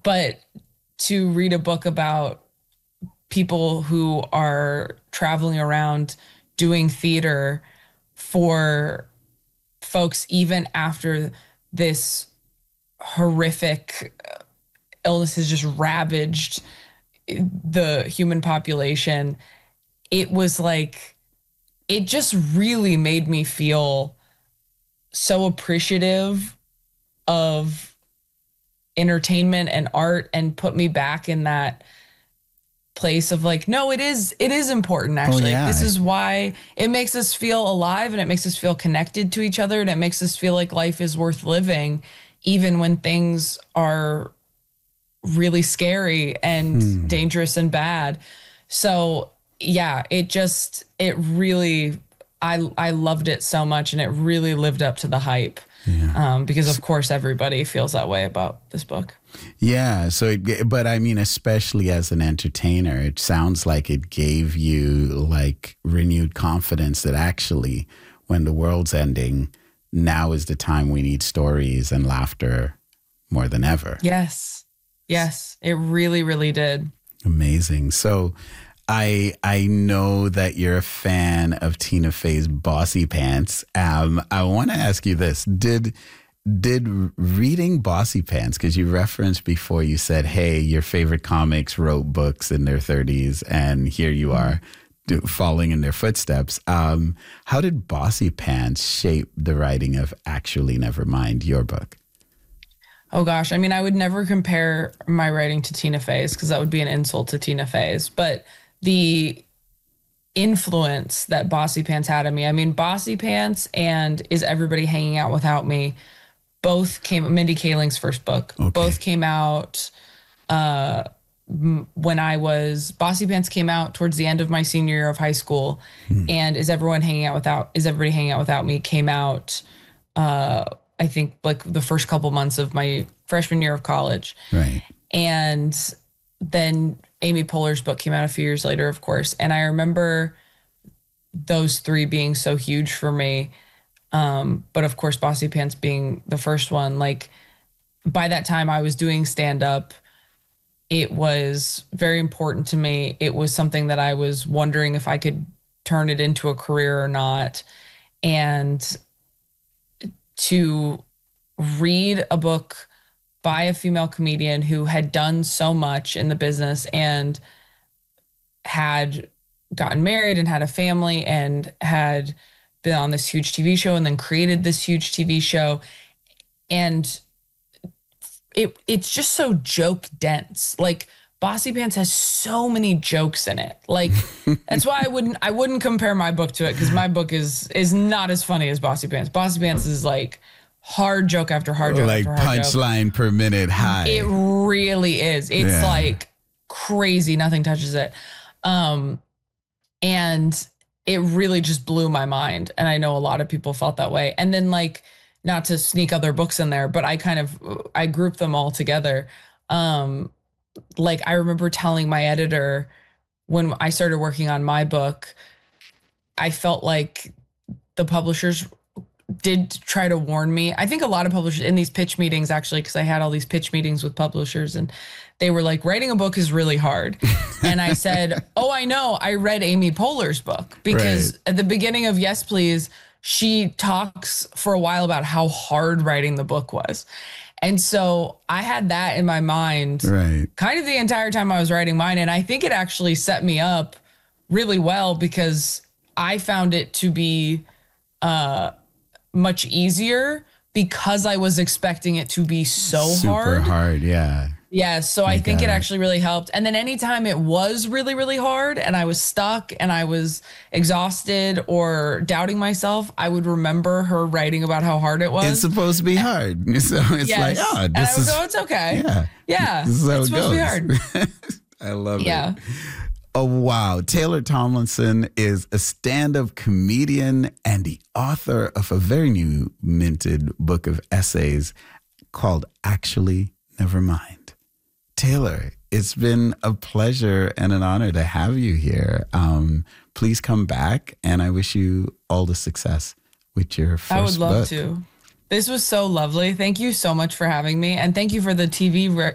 But to read a book about people who are traveling around doing theater for folks even after this horrific illness has just ravaged the human population, it was like, it just really made me feel so appreciative of entertainment and art, and put me back in that place of like, no, it is important, actually. yeah. This is why it makes us feel alive, and it makes us feel connected to each other, and it makes us feel like life is worth living, even when things are really scary and dangerous and bad. So yeah, it really, I loved it so much, and it really lived up to the hype. Because of course everybody feels that way about this book. Yeah. So, but I mean, especially as an entertainer, it sounds like it gave you like renewed confidence that actually, when the world's ending, now is the time we need stories and laughter more than ever. Yes. Yes, it really, really did. Amazing. So I know that you're a fan of Tina Fey's Bossy Pants. I want to ask you this. Did reading Bossy Pants, because you referenced before, you said, hey, your favorite comics wrote books in their 30s, and here you are following in their footsteps. How did Bossy Pants shape the writing of Actually Nevermind, your book? Oh gosh, I mean, I would never compare my writing to Tina Fey's, because that would be an insult to Tina Fey's. But the influence that Bossy Pants had on me, I mean, Bossy Pants and Is Everybody Hanging Out Without Me, both came, Mindy Kaling's first book, both came out when I was, Bossy Pants came out towards the end of my senior year of high school, and Is Everybody Hanging Out Without Me came out, I think like the first couple months of my freshman year of college. Right. And then Amy Poehler's book came out a few years later, of course. And I remember those three being so huge for me. But of course, Bossy Pants being the first one. Like, by that time I was doing stand-up. It was very important to me. It was something that I was wondering if I could turn it into a career or not. And to read a book by a female comedian who had done so much in the business and had gotten married and had a family and had been on this huge TV show and then created this huge TV show. And it's just so joke dense. Like, Bossy Pants has so many jokes in it. Like, that's why I wouldn't compare my book to it, because my book is not as funny as Bossy Pants. Bossy Pants is like hard joke after hard joke like after hard joke. punchline per minute high. It really is. It's like crazy. Nothing touches it. And it really just blew my mind. And I know a lot of people felt that way. And then, like, not to sneak other books in there, but I grouped them all together. Like, I remember telling my editor when I started working on my book, I felt like the publishers did try to warn me. I think a lot of publishers in these pitch meetings, actually, because I had all these pitch meetings with publishers, and they were like, writing a book is really hard. And I said, oh, I know. I read Amy Poehler's book, because at the beginning of Yes, Please, she talks for a while about how hard writing the book was. And so I had that in my mind kind of the entire time I was writing mine. And I think it actually set me up really well, because I found it to be much easier, because I was expecting it to be super hard. Yeah. Yeah. So I think it actually really helped. And then anytime it was really, really hard and I was stuck and I was exhausted or doubting myself, I would remember her writing about how hard it was. It's supposed to be hard. So it's like, oh, this is... And I would go, it's okay. Yeah. Yeah. This is how it's it supposed goes. to be hard. I love it. Yeah. Oh, wow. Taylor Tomlinson is a stand-up comedian and the author of a very new minted book of essays called Actually Nevermind. Taylor, it's been a pleasure and an honor to have you here. Please come back, and I wish you all the success with your first book. I would love to. This was so lovely. Thank you so much for having me. And thank you for the TV